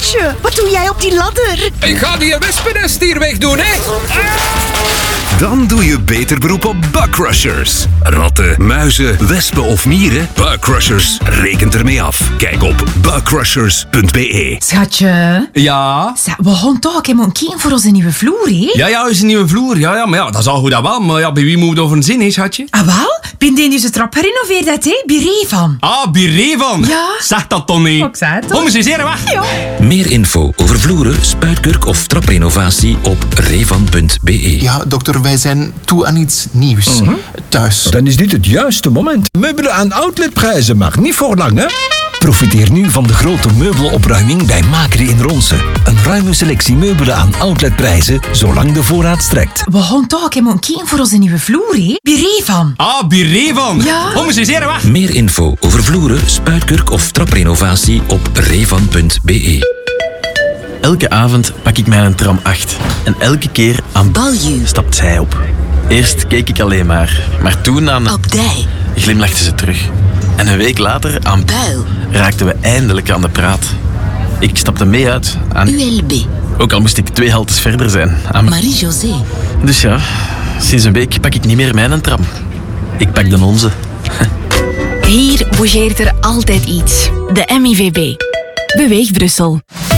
Meisje, wat doe jij op die ladder? Ik ga die wespennest hier wegdoen, hè. Dan doe je beter beroep op Bugcrushers. Ratten, muizen, wespen of mieren? Bugcrushers rekent ermee af. Kijk op bugcrushers.be. Schatje. Ja? We gaan toch een keer voor onze nieuwe vloer, hè? Ja, is een nieuwe vloer. Ja, maar ja, dat is al goed dat wel. Maar ja, bij wie moet het over een zin, hè, schatje? Ah, wel? Ben die dus de trap gerenoveerd, dat, hè? Bij Revan. Ah, bij Revan. Ja. Zeg dat dan niet. Ik zei het toch? Kom eens hier, wacht. Ja. Meer info over vloeren, spuitkurk of traprenovatie op revan.be. Ja, dokter, wij zijn toe aan iets nieuws. Thuis. Dan is dit het juiste moment. Meubelen aan outletprijzen, maar niet voor lang, hè? Profiteer nu van de grote meubelopruiming bij Makri in Ronsen. Een ruime selectie meubelen aan outletprijzen, zolang de voorraad strekt. We gaan toch een keer voor onze nieuwe vloer, hè? Bij Revan. Ah, bij Revan. Ja. Kom eens hier, wacht. Meer info over vloeren, spuitkurk of traprenovatie op revan.be. Elke avond pak ik mijn tram 8. En elke keer aan Balju. stapt zij op. Eerst keek ik alleen maar toen aan... Op dij. glimlachte ze terug. En een week later aan Buil. raakten we eindelijk aan de praat. Ik stapte mee uit aan... ULB. Ook al moest ik 2 haltes verder zijn. Aan... Marie-José. Dus ja, sinds een week pak ik niet meer mijn tram. Ik pak de onze. Hier bougeert er altijd iets. De MIVB. Beweeg Brussel.